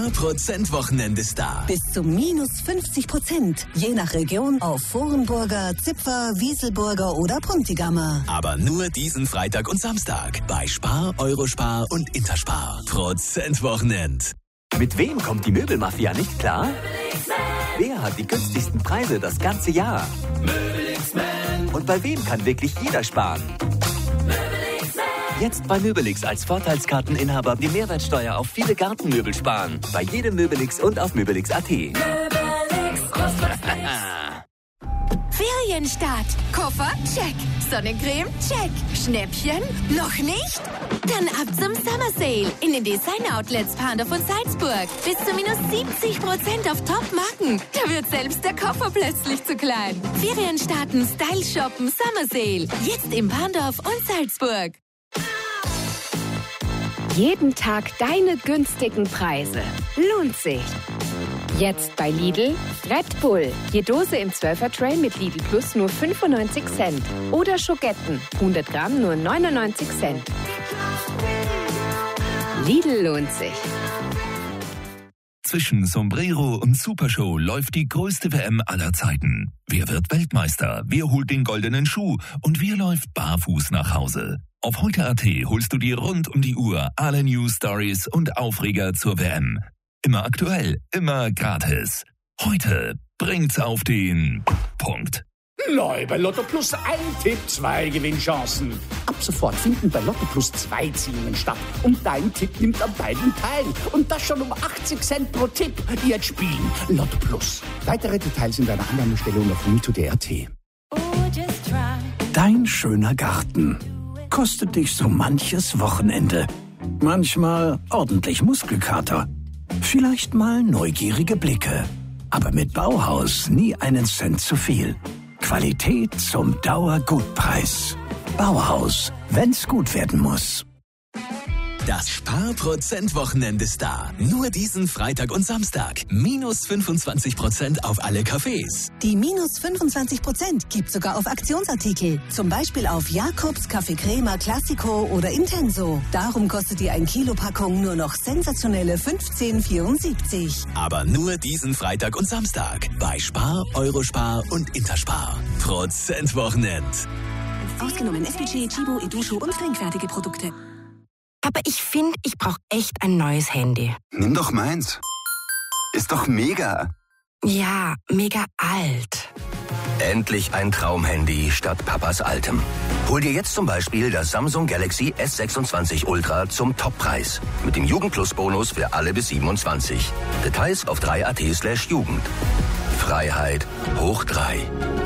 Spar-Prozent-Wochenende ist da. Bis zu minus 50%. Je nach Region auf Vorenburger, Zipfer, Wieselburger oder Puntigammer. Aber nur diesen Freitag und Samstag bei Spar, Eurospar und Interspar. Prozent-Wochenend. Mit wem kommt die Möbelmafia nicht klar? Wer hat die günstigsten Preise das ganze Jahr? Und bei wem kann wirklich jeder sparen? Jetzt bei Möbelix als Vorteilskarteninhaber die Mehrwertsteuer auf viele Gartenmöbel sparen. Bei jedem Möbelix und auf Möbelix.at. Ferienstart. Koffer? Check. Sonnencreme? Check. Schnäppchen? Noch nicht? Dann ab zum Summer Sale in den Design-Outlets Pandorf und Salzburg. Bis zu minus 70% auf Top-Marken. Da wird selbst der Koffer plötzlich zu klein. Ferien starten, Style shoppen, Summer Sale. Jetzt in Pandorf und Salzburg. Jeden Tag deine günstigen Preise. Lohnt sich. Jetzt bei Lidl Red Bull. Je Dose im 12er-Tray mit Lidl Plus nur 95 Cent. Oder Schogetten, 100 Gramm nur 99 Cent. Lidl lohnt sich. Zwischen Sombrero und Supershow läuft die größte WM aller Zeiten. Wer wird Weltmeister? Wer holt den goldenen Schuh? Und wer läuft barfuß nach Hause? Auf heute.at holst du dir rund um die Uhr alle News, Stories und Aufreger zur WM. Immer aktuell, immer gratis. Heute bringt's auf den Punkt. Neu bei Lotto Plus ein Tipp, 2 Gewinnchancen. Ab sofort finden bei Lotto Plus 2 Ziehungen statt. Und dein Tipp nimmt an beiden teil. Und das schon um 80 Cent pro Tipp. Jetzt spielen Lotto Plus. Weitere Details in deiner Annahmestellung auf wintoday.at. Dein schöner Garten kostet dich so manches Wochenende. Manchmal ordentlich Muskelkater. Vielleicht mal neugierige Blicke. Aber mit Bauhaus nie einen Cent zu viel. Qualität zum Dauergutpreis. Bauhaus, wenn's gut werden muss. Das Spar-Prozent-Wochenende ist da. Nur diesen Freitag und Samstag. Minus 25% auf alle Cafés. Die minus 25% gibt sogar auf Aktionsartikel. Zum Beispiel auf Jakobs, Kaffee Crema, Classico oder Intenso. Darum kostet die 1 Kilo Packung nur noch sensationelle 15,74. Aber nur diesen Freitag und Samstag. Bei Spar, Eurospar und Interspar. Prozent-Wochenend. Ausgenommen FPG, Chibo, Edusho und trinkfertige Produkte. Aber ich finde, ich brauche echt ein neues Handy. Nimm doch meins. Ist doch mega. Ja, mega alt. Endlich ein Traumhandy statt Papas altem. Hol dir jetzt zum Beispiel das Samsung Galaxy S26 Ultra zum Toppreis. Mit dem Jugendplus-Bonus für alle bis 27. Details auf 3.at/Jugend. Freiheit hoch 3.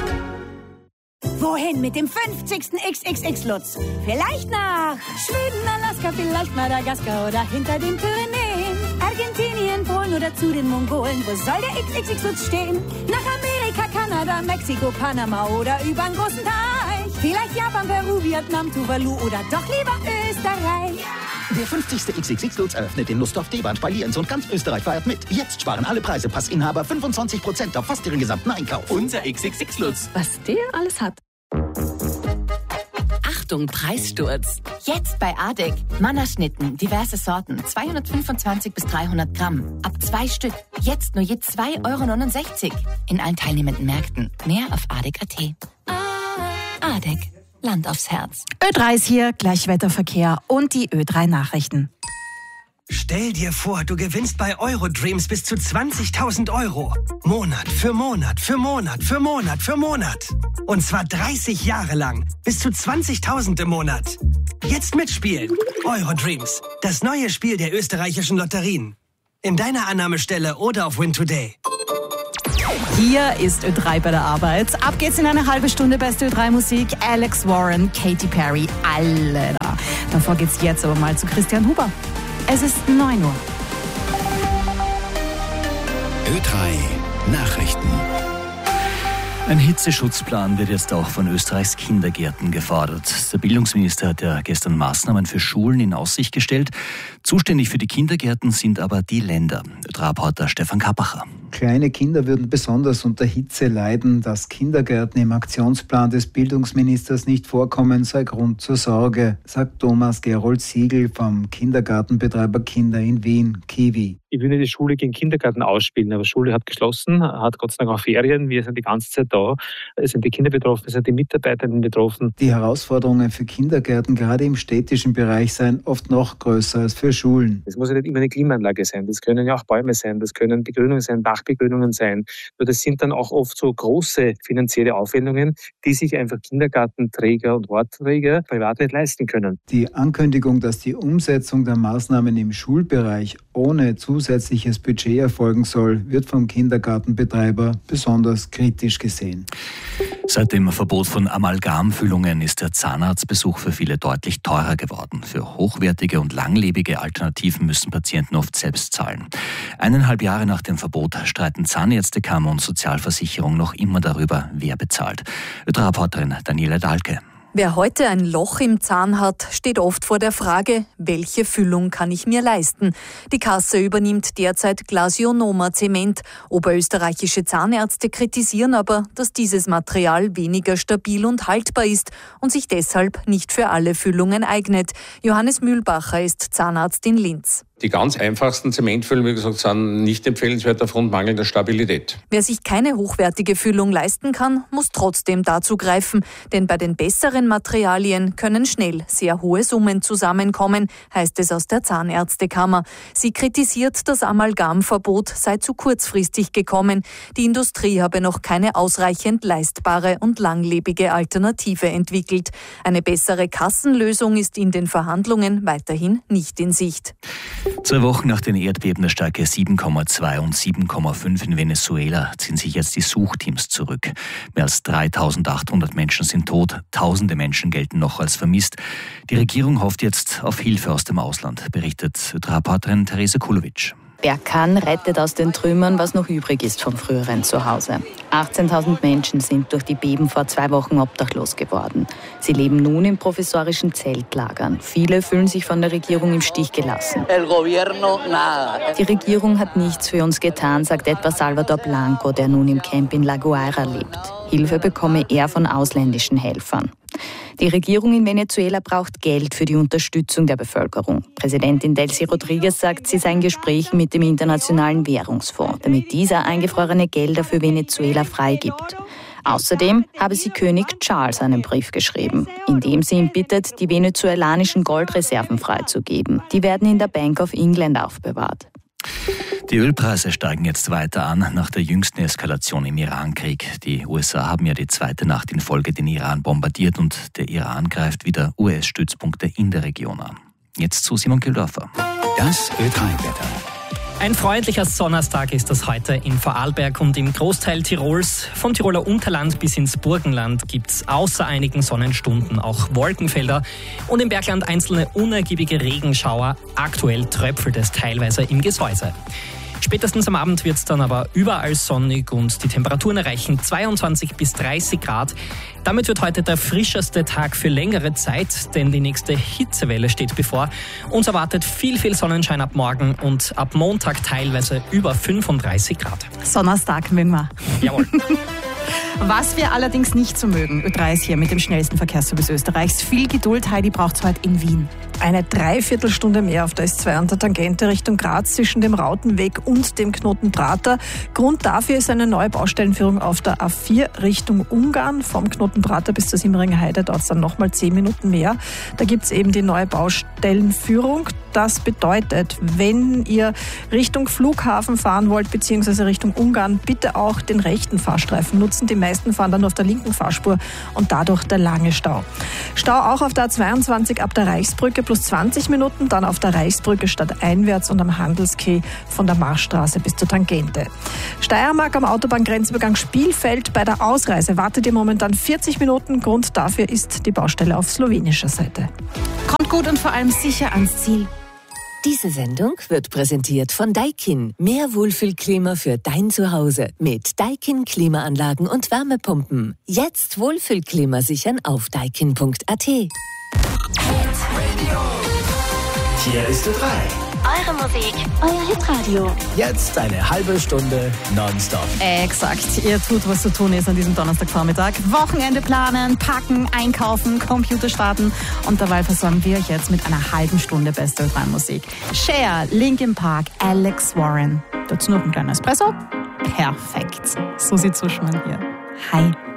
Wohin mit dem 50. XXX-Lutz? Vielleicht nach Schweden, Alaska, vielleicht Madagaskar oder hinter den Pyrenäen. Argentinien, Polen oder zu den Mongolen. Wo soll der XXX-Lutz stehen? Nach Amerika, Kanada, Mexiko, Panama oder übern großen Teich. Vielleicht Japan, Peru, Vietnam, Tuvalu oder doch lieber Österreich. Der 50. XXX-Lutz eröffnet den Lusthof D-Bahn bei Lienz und ganz Österreich feiert mit. Jetzt sparen alle Preisepassinhaber 25% auf fast ihren gesamten Einkauf. Unser XXX-Lutz. Was der alles hat. Achtung, Preissturz. Jetzt bei Adek. Mannerschnitten, diverse Sorten, 225 bis 300 Gramm. Ab 2 Stück. Jetzt nur je 2,69 € in allen teilnehmenden Märkten. Mehr auf adek.at. Adek. Land aufs Herz. Ö3 ist hier, Gleichwetterverkehr und die Ö3 Nachrichten. Stell dir vor, du gewinnst bei Eurodreams bis zu 20.000 €. Monat für Monat für Monat für Monat für Monat. Und zwar 30 Jahre lang. Bis zu 20.000 im Monat. Jetzt mitspielen. Eurodreams. Das neue Spiel der österreichischen Lotterien. In deiner Annahmestelle oder auf Win Today. Hier ist Ö3 bei der Arbeit. Ab geht's in eine halbe Stunde beste Ö3-Musik. Alex Warren, Katy Perry, alle da. Davor geht's jetzt aber mal zu Christian Huber. Es ist 9 Uhr. Ö3 Nachrichten. Ein Hitzeschutzplan wird jetzt auch von Österreichs Kindergärten gefordert. Der Bildungsminister hat ja gestern Maßnahmen für Schulen in Aussicht gestellt. Zuständig für die Kindergärten sind aber die Länder. Ö3-Reporter Stefan Kappacher. Kleine Kinder würden besonders unter Hitze leiden. Dass Kindergärten im Aktionsplan des Bildungsministers nicht vorkommen, sei Grund zur Sorge, sagt Thomas Gerold Siegel vom Kindergartenbetreiber Kinder in Wien, Kiwi. Ich will nicht die Schule gegen Kindergarten ausspielen, aber Schule hat geschlossen, hat Gott sei Dank auch Ferien. Wir sind die ganze Zeit da. Es sind die Kinder betroffen, es sind die Mitarbeitenden betroffen. Die Herausforderungen für Kindergärten, gerade im städtischen Bereich, seien oft noch größer als für Schulen. Es muss ja nicht immer eine Klimaanlage sein. Das können ja auch Bäume sein, das können Begrünungen sein, Dachbegrünungen sein. Nur das sind dann auch oft so große finanzielle Aufwendungen, die sich einfach Kindergartenträger und Wortträger privat nicht leisten können. Die Ankündigung, dass die Umsetzung der Maßnahmen im Schulbereich ohne zusätzliches Budget erfolgen soll, wird vom Kindergartenbetreiber besonders kritisch gesehen. Seit dem Verbot von Amalgamfüllungen ist der Zahnarztbesuch für viele deutlich teurer geworden. Für hochwertige und langlebige Alternativen müssen Patienten oft selbst zahlen. 1,5 Jahre nach dem Verbot streiten Zahnärztekammer und Sozialversicherung noch immer darüber, wer bezahlt. Reporterin Daniela Dahlke. Wer heute ein Loch im Zahn hat, steht oft vor der Frage, welche Füllung kann ich mir leisten? Die Kasse übernimmt derzeit Glasionoma-Zement. Oberösterreichische Zahnärzte kritisieren aber, dass dieses Material weniger stabil und haltbar ist und sich deshalb nicht für alle Füllungen eignet. Johannes Mühlbacher ist Zahnarzt in Linz. Die ganz einfachsten Zementfüllungen, wie gesagt, sind nicht empfehlenswert aufgrund mangelnder Stabilität. Wer sich keine hochwertige Füllung leisten kann, muss trotzdem dazu greifen. Denn bei den besseren Materialien können schnell sehr hohe Summen zusammenkommen, heißt es aus der Zahnärztekammer. Sie kritisiert, das Amalgamverbot sei zu kurzfristig gekommen. Die Industrie habe noch keine ausreichend leistbare und langlebige Alternative entwickelt. Eine bessere Kassenlösung ist in den Verhandlungen weiterhin nicht in Sicht. 2 Wochen nach den Erdbeben der Stärke 7,2 und 7,5 in Venezuela ziehen sich jetzt die Suchteams zurück. Mehr als 3.800 Menschen sind tot, tausende Menschen gelten noch als vermisst. Die Regierung hofft jetzt auf Hilfe aus dem Ausland, berichtet Reporterin Therese Kulovic. Wer kann, rettet aus den Trümmern, was noch übrig ist vom früheren Zuhause. 18.000 Menschen sind durch die Beben vor 2 Wochen obdachlos geworden. Sie leben nun in provisorischen Zeltlagern. Viele fühlen sich von der Regierung im Stich gelassen. Die Regierung hat nichts für uns getan, sagt etwa Salvador Blanco, der nun im Camp in La Guaira lebt. Hilfe bekomme er von ausländischen Helfern. Die Regierung in Venezuela braucht Geld für die Unterstützung der Bevölkerung. Präsidentin Delcy Rodriguez sagt, sie sei in Gesprächen mit dem Internationalen Währungsfonds, damit dieser eingefrorene Gelder für Venezuela freigibt. Außerdem habe sie König Charles einen Brief geschrieben, in dem sie ihn bittet, die venezuelanischen Goldreserven freizugeben. Die werden in der Bank of England aufbewahrt. Die Ölpreise steigen jetzt weiter an nach der jüngsten Eskalation im Irankrieg. Die USA haben ja die 2. Nacht in Folge den Iran bombardiert und der Iran greift wieder US-Stützpunkte in der Region an. Jetzt zu Simon Kildorfer. Das Ö3-Wetter. Ein freundlicher Sonntag ist das heute in Vorarlberg und im Großteil Tirols. Vom Tiroler Unterland bis ins Burgenland gibt's außer einigen Sonnenstunden auch Wolkenfelder und im Bergland einzelne unergiebige Regenschauer. Aktuell tröpfelt es teilweise im Gesäuse. Spätestens am Abend wird es dann aber überall sonnig und die Temperaturen erreichen 22 bis 30 Grad. Damit wird heute der frischeste Tag für längere Zeit, denn die nächste Hitzewelle steht bevor. Uns erwartet viel Sonnenschein ab morgen und ab Montag teilweise über 35 Grad. Donnerstag mögen wir. Jawohl. Was wir allerdings nicht so mögen, Ö3 ist hier mit dem schnellsten Verkehrsservice Österreichs. Viel Geduld, Heidi, braucht es heute in Wien. Eine Dreiviertelstunde mehr auf der S2 an der Tangente Richtung Graz zwischen dem Rautenweg und dem Knoten Prater. Grund dafür ist eine neue Baustellenführung auf der A4 Richtung Ungarn. Vom Knoten Prater bis zur Simmeringer Heide dauert es dann nochmal 10 Minuten mehr. Da gibt es eben die neue Baustellenführung. Das bedeutet, wenn ihr Richtung Flughafen fahren wollt, beziehungsweise Richtung Ungarn, bitte auch den rechten Fahrstreifen nutzen. Die meisten fahren dann nur auf der linken Fahrspur und dadurch der lange Stau. Stau auch auf der A22 ab der Reichsbrücke plus 20 Minuten, dann auf der Reichsbrücke stadteinwärts und am Handelskeh von der Marschstraße bis zur Tangente. Steiermark am Autobahngrenzübergang Spielfeld bei der Ausreise wartet ihr momentan 40 Minuten. Grund dafür ist die Baustelle auf slowenischer Seite. Kommt gut und vor allem sicher ans Ziel. Diese Sendung wird präsentiert von Daikin. Mehr Wohlfühlklima für dein Zuhause mit Daikin Klimaanlagen und Wärmepumpen. Jetzt Wohlfühlklima sichern auf daikin.at. Hier ist Ö3. Eure Musik, euer Hitradio. Jetzt eine halbe Stunde nonstop. Exakt. Ihr tut, was zu tun ist an diesem Donnerstagvormittag. Wochenende planen, packen, einkaufen, Computer starten. Und dabei versorgen wir euch jetzt mit einer halben Stunde beste Ö3-Musik. Cher, Linkin Park, Alex Warren. Dazu noch ein kleiner Espresso. Perfekt. Susi Zuschmann hier. Hi.